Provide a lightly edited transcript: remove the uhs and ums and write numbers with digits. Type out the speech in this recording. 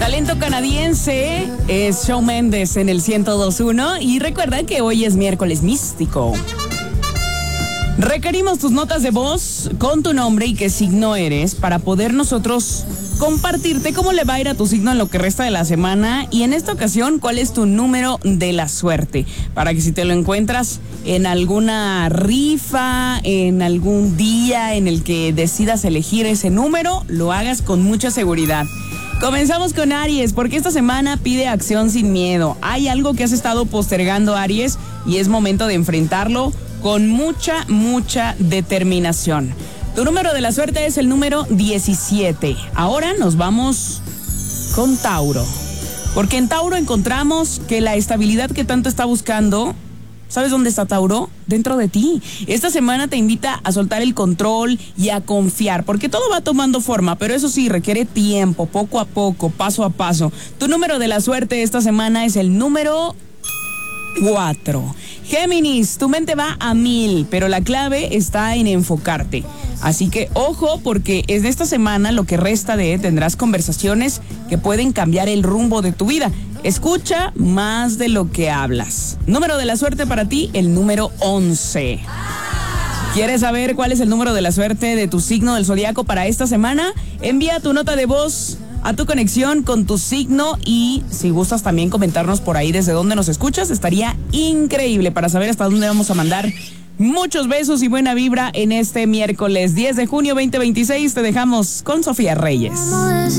Talento canadiense es Shawn Mendes en el 102.1 y recuerda que hoy es miércoles místico. Requerimos tus notas de voz con tu nombre y qué signo eres para poder nosotros compartirte cómo le va a ir a tu signo en lo que resta de la semana y en esta ocasión cuál es tu número de la suerte para que si te lo encuentras en alguna rifa, en algún día en el que decidas elegir ese número, lo hagas con mucha seguridad. Comenzamos con Aries, porque esta semana pide acción sin miedo. Hay algo que has estado postergando, Aries, y es momento de enfrentarlo con mucha determinación. Tu número de la suerte es el número 17. Ahora nos vamos con Tauro, porque en Tauro encontramos que la estabilidad que tanto está buscando, ¿sabes dónde está Tauro? Dentro de ti. Esta semana te invita a soltar el control y a confiar, porque todo va tomando forma, pero eso sí, requiere tiempo, poco a poco, paso a paso. Tu número de la suerte esta semana es el número 4. Géminis, tu mente va a 1000, pero la clave está en enfocarte. Así que ojo, porque es de esta semana lo que resta tendrás conversaciones que pueden cambiar el rumbo de tu vida. Escucha más de lo que hablas. Número de la suerte para ti, el número 11. ¿Quieres saber cuál es el número de la suerte de tu signo del zodiaco para esta semana? Envía tu nota de voz a tu conexión con tu signo y si gustas también comentarnos por ahí desde dónde nos escuchas, estaría increíble para saber hasta dónde vamos a mandar muchos besos y buena vibra en este miércoles 10 de junio 2026. Te dejamos con Sofía Reyes.